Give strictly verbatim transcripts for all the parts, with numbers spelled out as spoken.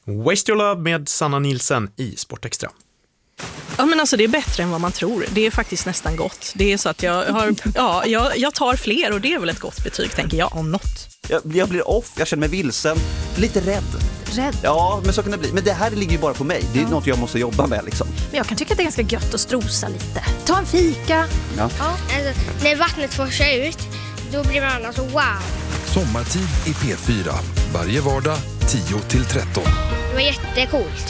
Waste Your Love med Sanna Nielsen i Sportextra. Ja, men alltså det är bättre än vad man tror. Det är faktiskt nästan gott. Det är så att jag har, ja, jag, jag tar fler och det är väl ett gott betyg, tänker jag, om något. Jag, jag blir off, jag känner mig vilsen, lite rädd. Rädd? Ja, men så kan det bli. Men det här ligger ju bara på mig. Det är ja. något jag måste jobba med liksom. Men jag kan tycka att det är ganska gött att strosa lite. Ta en fika. Ja. Ja. Alltså, när vattnet forsar ut, då blir man alltså wow. Sommartid i P fyra. Varje vardag tio till tretton. Det var jättecoolt.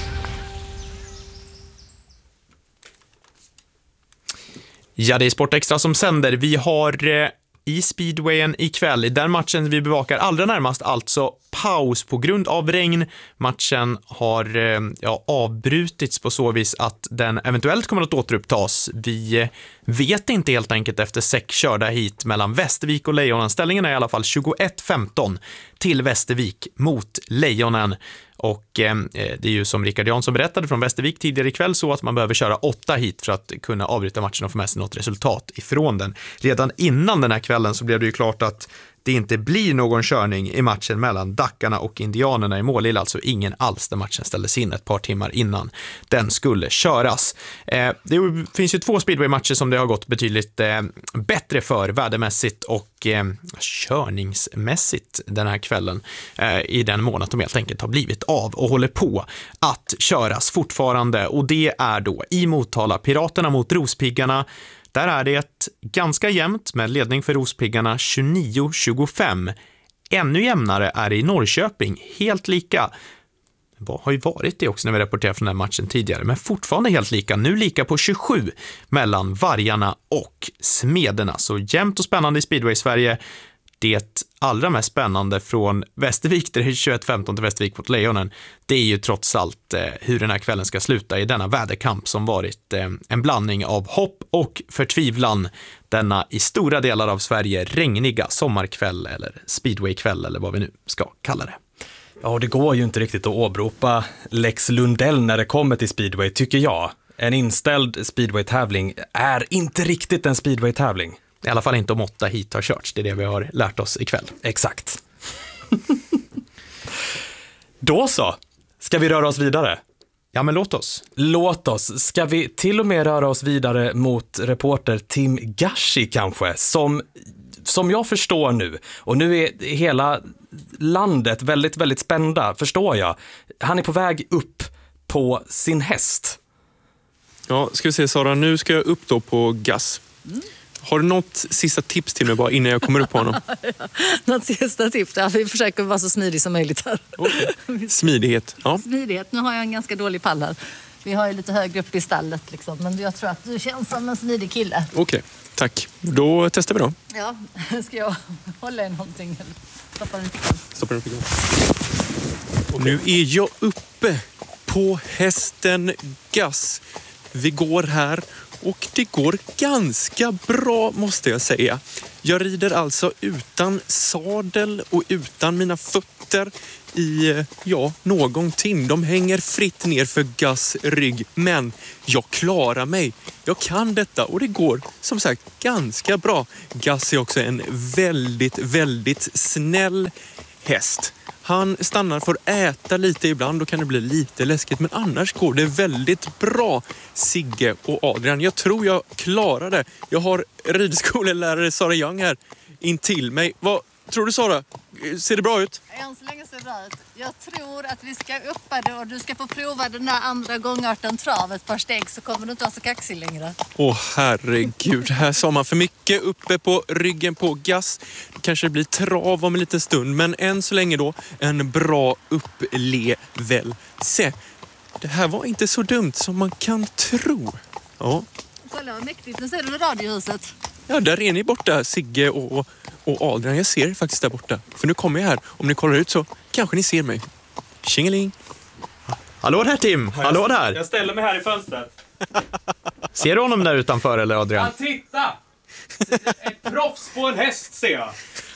Ja, det är Sportextra som sänder. Vi har eh, i speedwayen ikväll, i den matchen vi bevakar allra närmast, alltså paus på grund av regn. Matchen har eh, ja, avbrutits på så vis att den eventuellt kommer att återupptas. Vi eh, vet inte helt enkelt efter sex körda hit mellan Västervik och Lejonen. Ställningen är i alla fall tjugoett femton till Västervik mot Lejonen. Och eh, det är ju som Rickard Jansson berättade från Västervik tidigare ikväll så att man behöver köra åtta hit för att kunna avbryta matchen och få med sig något resultat ifrån den. Redan innan den här kvällen så blev det ju klart att det inte blir någon körning i matchen mellan Dackarna och Indianerna i Målilla, alltså ingen alls, där matchen ställdes in ett par timmar innan den skulle köras. Eh, det finns ju två speedway-matcher som det har gått betydligt eh, bättre för vädermässigt och eh, körningsmässigt den här kvällen eh, i den mån att de helt enkelt har blivit av och håller på att köras fortfarande, och det är då i Motala, Piraterna mot Rospiggarna. Där är det ganska jämnt med ledning för Rospiggarna tjugonio tjugofem. Ännu jämnare är det i Norrköping, helt lika. Det har ju varit det också när vi rapporterar från den matchen tidigare, men fortfarande helt lika. Nu lika på tjugosju mellan Vargarna och Smederna. Så jämnt och spännande i Speedway Sverige. Det allra mest spännande från Västervik, där det är tjugoett femton till Västervik mot Lejonen, det är ju trots allt eh, hur den här kvällen ska sluta i denna väderkamp som varit eh, en blandning av hopp och förtvivlan denna i stora delar av Sverige regniga sommarkväll eller speedwaykväll eller vad vi nu ska kalla det. Ja, det går ju inte riktigt att åberopa Lex Lundell när det kommer till speedway, tycker jag. En inställd speedway-tävling är inte riktigt en speedway-tävling. I alla fall inte om åtta hit har körts. Det är det vi har lärt oss ikväll. Exakt. Då så. Ska vi röra oss vidare? Ja, men låt oss. Låt oss. Ska vi till och med röra oss vidare mot reporter Tim Gashi kanske? Som, som jag förstår nu, och nu är hela landet väldigt, väldigt spända, förstår jag. Han är på väg upp på sin häst. Ja, ska vi se Sara, nu ska jag upp då på Gas. Mm. Har du något sista tips till mig bara innan jag kommer upp på honom? Något sista tips? Ja, vi försöker vara så smidig som möjligt här. Okay. Smidighet. Ja. Smidighet. Nu har jag en ganska dålig pall här. Vi har ju lite högre upp i stallet liksom. Men jag tror att du känns som en smidig kille. Okej, okay. Tack. Då testar vi då. Ja, ska jag hålla i någonting? Eller stoppa den i Stoppa den i Och nu är jag uppe på hästen Gas. Vi går här. Och det går ganska bra, måste jag säga. Jag rider alltså utan sadel och utan mina fötter i, ja, någonting. De hänger fritt ner för Gas rygg. Men jag klarar mig. Jag kan detta och det går som sagt ganska bra. Gas är också en väldigt, väldigt snäll häst. Han stannar för att äta lite ibland, då kan det bli lite läskigt. Men annars går det väldigt bra, Sigge och Adrian. Jag tror jag klarar det. Jag har ridskolelärare Sara Young här in till mig. Vad tror du, Sara? Ser det bra ut? Än så länge ser det bra ut. Jag tror att vi ska uppa det och du ska få prova den där andra gångarten trav ett par steg, så kommer du inte vara så kaxig längre. Åh herregud, här sa man för mycket uppe på ryggen på Gas. Det kanske blir trav om en liten stund, men än så länge då en bra upplevelse. Det här var inte så dumt som man kan tro. Ja. Kolla vad mäktigt, nu ser du radiohuset. Ja, där är ni borta, Sigge och, och Adrian. Jag ser faktiskt där borta. För nu kommer jag här. Om ni kollar ut så kanske ni ser mig. Tjingeling. Hallå där, Tim. Hallå där. Jag ställer mig här i fönstret. Ser du honom där utanför eller, Adrian? Ja, titta! Ett proffs på en häst, ser jag.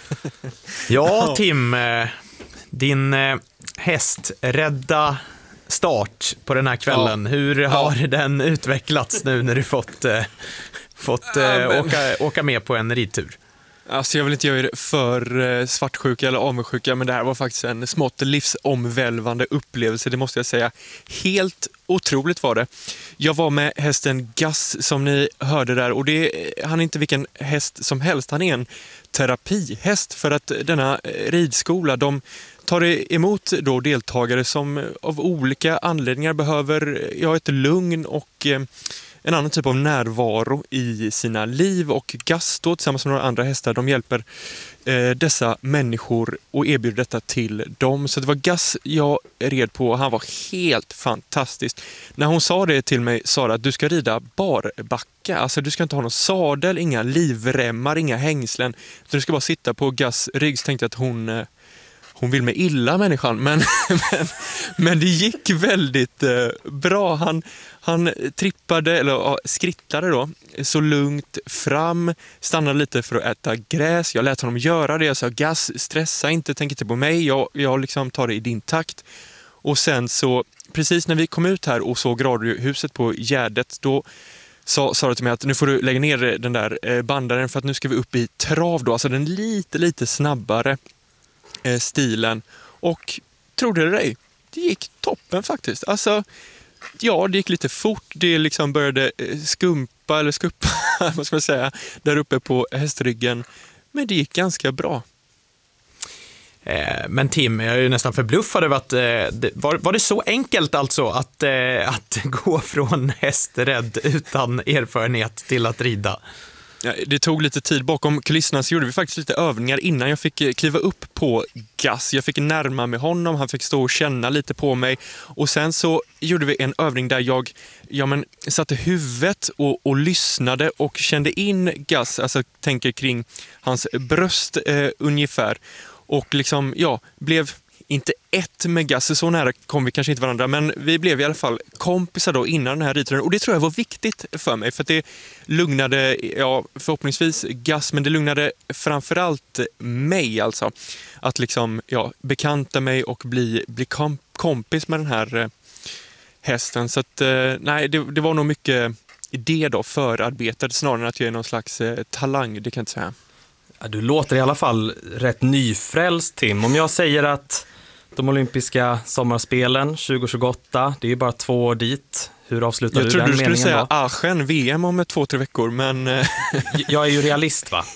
Ja, Tim. Din hästrädda start på den här kvällen. Ja. Hur har ja. den utvecklats nu när du fått... fått äh, åka, åka med på en ridtur? Alltså jag vill inte göra er för svartsjuka eller avundsjuka, men det här var faktiskt en smått livsomvälvande upplevelse, det måste jag säga. Helt otroligt var det. Jag var med hästen Gus som ni hörde där, och det, han är inte vilken häst som helst, han är en terapihäst, för att denna ridskola, de tar emot då deltagare som av olika anledningar behöver ja, ett lugn och en annan typ av närvaro i sina liv, och Gus då, tillsammans med några andra hästar, de hjälper eh, dessa människor och erbjuder detta till dem. Så det var Gus jag red på, och han var helt fantastisk. När hon sa det till mig, Sara, att du ska rida barbacka, alltså du ska inte ha någon sadel, inga livremmar, inga hängslen, utan du ska bara sitta på Gus rygg. Så tänkte jag att hon... Eh, Hon vill med illa människan, men, men, men det gick väldigt eh, bra. Han, han trippade, eller ja, skrittade då, så lugnt fram, stannade lite för att äta gräs. Jag lät honom göra det. Jag sa, Gus, stressa inte, tänk inte på mig. Jag, jag liksom tar det i din takt. Och sen så, precis när vi kom ut här och såg radiohuset på Gärdet, då sa Sara till mig att nu får du lägga ner den där bandaren, för att nu ska vi upp i trav då. Alltså den lite, lite snabbare stilen, och trodde det dig, det gick toppen faktiskt. Alltså, ja, det gick lite fort, det liksom började skumpa eller skuppa, vad ska man säga, där uppe på hästryggen, men det gick ganska bra. Men Tim, jag är ju nästan förbluffad över att var, var det så enkelt alltså att, att gå från hästrädd utan erfarenhet till att rida? Ja, det tog lite tid. Bakom kulisserna så gjorde vi faktiskt lite övningar innan jag fick kliva upp på Gus. Jag fick närma mig honom, han fick stå och känna lite på mig. Och sen så gjorde vi en övning där jag ja, men, satte huvudet och, och lyssnade och kände in Gus. Alltså tänker kring hans bröst eh, ungefär. Och liksom, ja, blev... inte ett med Gus, så nära kom vi kanske inte varandra, men vi blev i alla fall kompisar då innan den här ridturen, och det tror jag var viktigt för mig, för att det lugnade, ja, förhoppningsvis Gus, men det lugnade framförallt mig, alltså att liksom, ja, bekanta mig och bli, bli kom, kompis med den här eh, hästen, så att eh, nej, det, det var nog mycket det då, förarbetet, snarare än att jag är någon slags eh, talang, det kan jag inte säga. Ja, du låter i alla fall rätt nyfrälst, Tim. Om jag säger att de olympiska sommarspelen tjugo tjugoåtta, det är ju bara två år dit. Hur avslutar jag du den meningen då? Jag trodde du skulle säga Aachen, V M om två, tre veckor, men... jag är ju realist, va?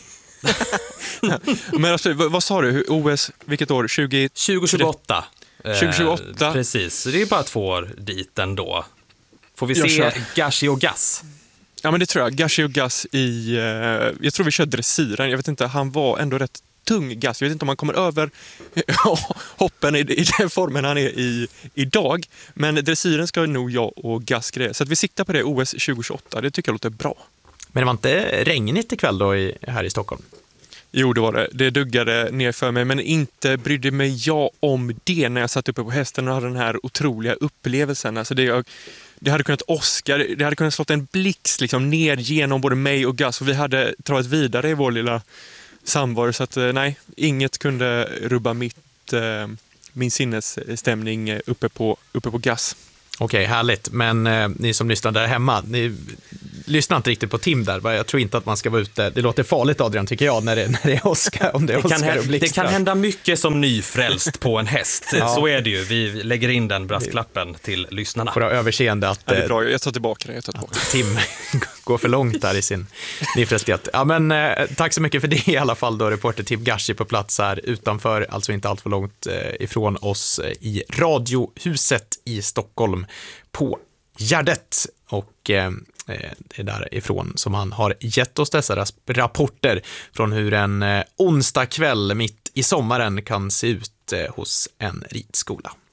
Men alltså, vad, vad sa du? O S, vilket år? tjugo tjugohåtta. tjugo tjugoåtta. Eh, precis, det är bara två år dit ändå. Får vi se Gashi och Gus? Ja, men det tror jag. Gashi och Gus i... Eh, jag tror vi kör dressyren. Jag vet inte, han var ändå rätt tung, Gus. Jag vet inte om han kommer över hoppen i, i den formen han är i idag. Men dressyren ska nog jag och Gus greja. Så att vi siktar på det O S tjugo tjugoåtta. Det tycker jag låter bra. Men det var inte regnigt ikväll då i, här i Stockholm? Jo, det var det. Det duggade ner för mig, men inte brydde mig jag om det när jag satt uppe på hästen och hade den här otroliga upplevelsen. Alltså det, jag, det hade kunnat åska, det hade kunnat slått en blixt liksom ner genom både mig och Gus, och vi hade travat vidare i vår lilla samvaro, så att nej, inget kunde rubba mitt, eh, min sinnesstämning uppe på, uppe på Gus. Okej, härligt. Men eh, ni som lyssnar där hemma, ni lyssnar inte riktigt på Tim där. Jag tror inte att man ska vara ute. Det låter farligt, Adrian, tycker jag, när det, när det är Oscar. Om det, är det, kan, Oscar och det kan hända mycket som nyfrälst på en häst. Ja. Så är det ju. Vi lägger in den brasklappen till lyssnarna. Får ha överseende att... Ja, det är bra. Jag tar tillbaka det. Jag tar tillbaka. Tim går för långt där i sin nyfrälsthet. Ja, men eh, tack så mycket för det i alla fall då, reporter Tim Gashi på plats här utanför, alltså inte allt för långt eh, ifrån oss eh, i Radiohuset i Stockholm på Gärdet, och eh, det är därifrån som han har gett oss dessa rapporter från hur en eh, onsdag kväll mitt i sommaren kan se ut eh, hos en ridskola.